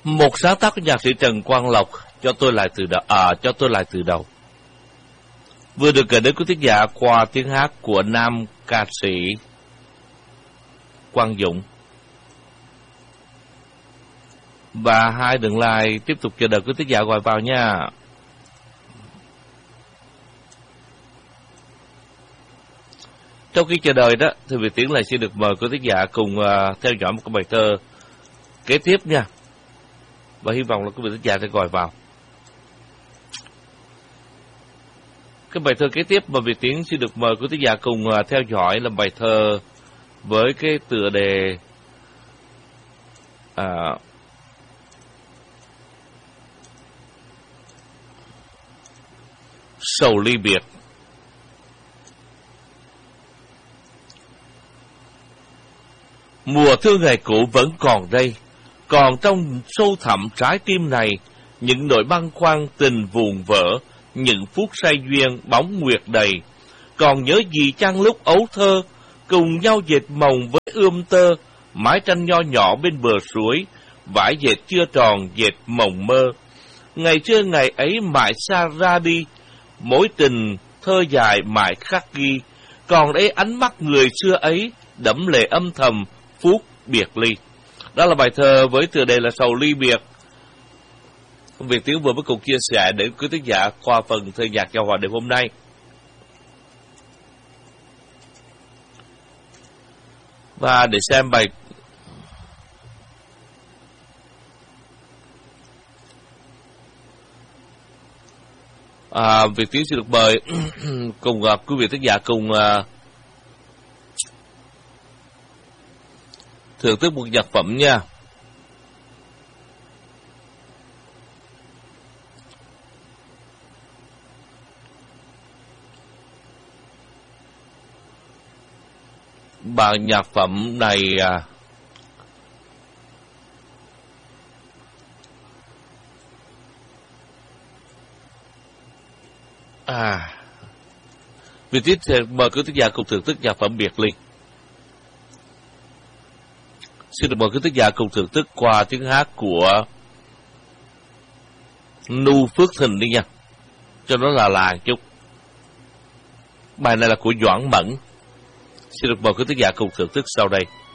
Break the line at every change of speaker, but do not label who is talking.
Một sáng tác của nhạc sĩ Trần Quang Lộc, cho tôi lại từ đầu. Vừa được gửi đến quý thính giả qua tiếng hát của nam ca sĩ Quang Dũng. Và hai đường like tiếp tục chờ đợi quý thính giả gọi vào nha. Trong khi chờ đợi đó, thì Việt Tiến lại xin được mời quý thính giả cùng theo dõi một cái bài thơ kế tiếp nha. Và hy vọng là quý vị thính giả sẽ gọi vào. Cái bài thơ kế tiếp mà Việt Tiến xin được mời quý thính giả cùng theo dõi là bài thơ với cái tựa đề Sầu ly biệt. Mùa thương ngày cũ vẫn còn đây, còn trong sâu thẳm trái tim này, những nỗi băn khoăn tình vuông vỡ, những phút say duyên bóng nguyệt đầy. Còn nhớ gì chăng lúc ấu thơ, cùng nhau dệt mồng với ươm tơ, mái tranh nho nhỏ bên bờ suối, vải dệt chưa tròn dệt mộng mơ. Ngày xưa ngày ấy mãi xa ra đi, mối tình thơ dài mãi khắc ghi, còn đấy ánh mắt người xưa ấy, đẫm lệ âm thầm phút biệt ly. Đó là bài thơ với tựa đề là Sầu ly biệt. Việt Tiến vừa mới cùng chia sẻ đến quý thính giả qua phần thơ nhạc giao hòa đêm hôm nay. Và để xem bài Việt Tiến xin được mời cùng quý vị thính giả cùng thưởng thức một nhạc phẩm nha. Bài nhạc phẩm này Việt Tiến sẽ mời quý thính giả cùng thưởng thức nhạc phẩm Biệt Ly. Xin được mời quý thính giả cùng thưởng thức qua tiếng hát của Nu Phước Thịnh đi nha, cho nó là làng chút. Bài này là của Doãn Mẫn. Xin được mời quý thính giả cùng thưởng thức sau đây.